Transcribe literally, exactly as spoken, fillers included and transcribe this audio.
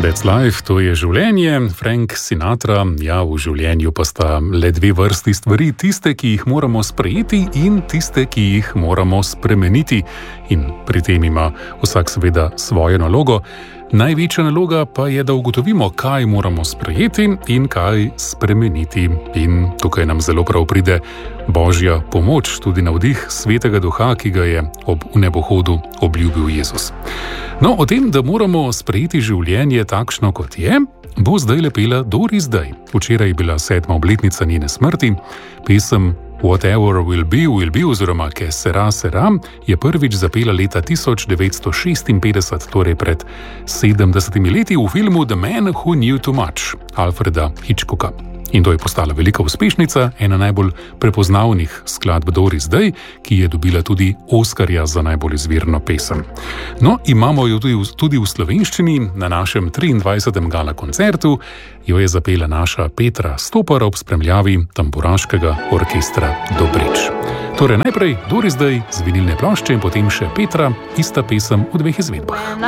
That's life, to je življenje. Frank Sinatra, ja, v življenju pa sta le dve vrsti stvari, tiste, ki jih moramo sprejeti in tiste, ki jih moramo spremeniti. In pri tem ima vsak seveda svojo nalogo. Največja naloga pa je, da ugotovimo, kaj moramo sprejeti in kaj spremeniti. In tukaj nam zelo prav pride Božja pomoč, tudi navdih Svetega Duha, ki ga je ob nebohodu obljubil Jezus. No, o tem, da moramo sprejeti življenje takšno, kot je, bo zdaj lepela Doris Day. Včeraj je bila sedma obletnica njene smrti. Pesem Whatever will be, will be, oziroma Que sera, sera, je prvič zapela leta tisoč devetsto šestinpetdeset, torej pred sedemdesetimi leti v filmu The Man Who Knew Too Much Alfreda Hitchcocka. In to je postala velika uspešnica, ena najbolj prepoznavnih skladb Doris Day, ki je dobila tudi Oskarja za najbolj izvirno pesem. No, imamo jo tudi v, tudi v slovenščini, na našem triindvajsetem gala koncertu jo je zapela naša Petra Stopar ob spremljavi tamburaškega orkestra Dobrič. Torej najprej Doris Day z vinilne plošče in potem še Petra, ista pesem v dveh izvedbah.